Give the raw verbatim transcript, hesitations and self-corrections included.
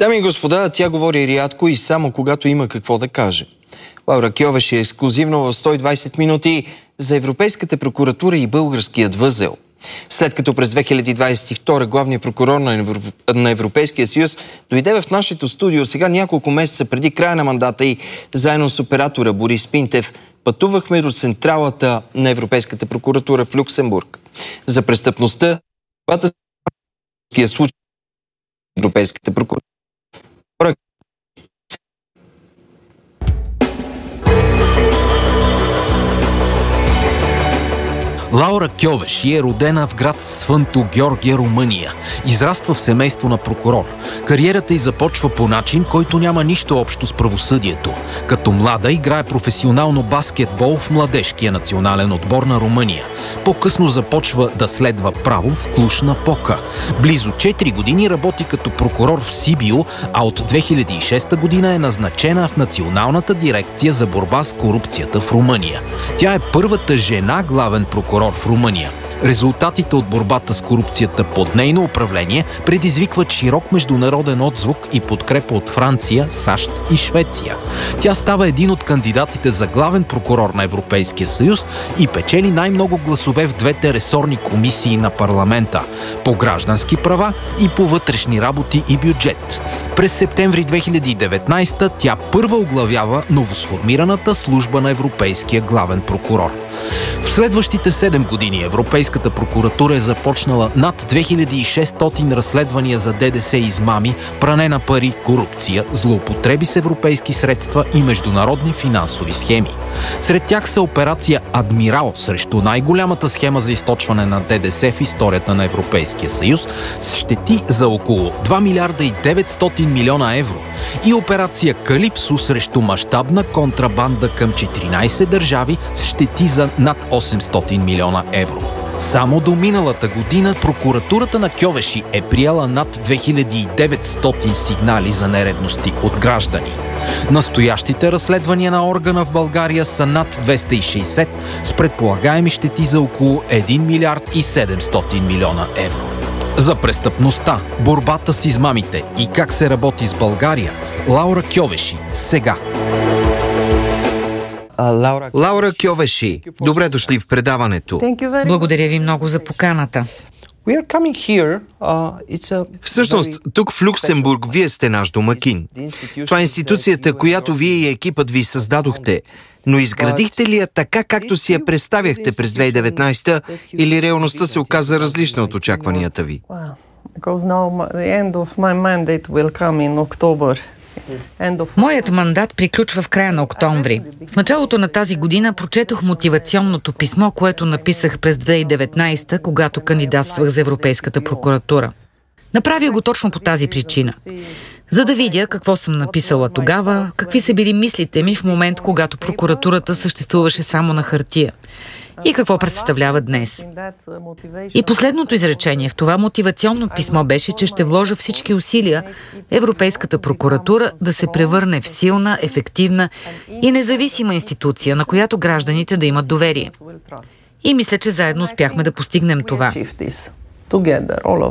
Дами и господа, тя говори рядко и само когато има какво да каже. Лаура Кьовеш е ексклюзивно в сто и двайсет минути за Европейската прокуратура и българският възел. След като през две хиляди двайсет и втора главният прокурор на, Евро... на Европейския съюз дойде в нашето студио сега няколко месеца преди края на мандата и заедно с оператора Борис Пинтев пътувахме до централата на Европейската прокуратура в Люксембург. За престъпността, това е случай в Европейската прокуратура. Лаура Кьовеш е родена в град Свънто Георгия, Румъния. Израства в семейство на прокурор. Кариерата й започва по начин, който няма нищо общо с правосъдието. Като млада играе професионално баскетбол в младежкия национален отбор на Румъния. По-късно започва да следва право в Клуж-Напока. Близо четири години работи като прокурор в Сибио, а от две хиляди и шеста година е назначена в Националната дирекция за борба с корупцията в Румъния. Тя е първата жена главен прокурор в Румъния. Резултатите от борбата с корупцията под нейно управление предизвикват широк международен отзвук и подкрепа от Франция, САЩ и Швеция. Тя става един от кандидатите за главен прокурор на Европейския съюз и печели най-много гласове в двете ресорни комисии на парламента – по граждански права и по вътрешни работи и бюджет. През септември две хиляди и деветнайсета тя първа оглавява новосформираната служба на Европейския главен прокурор. В следващите седем години Европейската прокуратура е започнала над две хиляди и шестстотин разследвания за ДДС измами, пране на пари, корупция, злоупотреби с европейски средства и международни финансови схеми. Сред тях са операция Адмирал срещу най-голямата схема за източване на ДДС в историята на Европейския съюз с щети за около два милиарда и деветстотин милиона евро и операция Калипсо срещу мащабна контрабанда към четиринайсет държави с щети за над осемстотин милиона евро. Само до миналата година прокуратурата на Кьовеши е приела над две хиляди и деветстотин сигнали за нередности от граждани. Настоящите разследвания на органа в България са над двеста и шейсет с предполагаеми щети за около един милиард и седемстотин милиона евро. За престъпността, борбата с измамите и как се работи с България, Лаура Кьовеши сега. Лаура Кьовеши, добре дошли в предаването. Благодаря ви много за поканата. Всъщност, тук в Люксембург вие сте наш домакин. Това е институцията, която вие и екипът ви създадохте. Но изградихте ли я така, както си я представяхте през две хиляди и деветнайсета, или реалността се оказа различна от очакванията ви? Моят мандат приключва в края на октомври. В началото на тази година прочетох мотивационното писмо, което написах през две хиляди и деветнайсета, когато кандидатствах за Европейската прокуратура. Направя го точно по тази причина. За да видя какво съм написала тогава, какви са били мислите ми в момент, когато прокуратурата съществуваше само на хартия и какво представлява днес. И последното изречение в това мотивационно писмо беше, че ще вложа всички усилия Европейската прокуратура да се превърне в силна, ефективна и независима институция, на която гражданите да имат доверие. И мисля, че заедно успяхме да постигнем това.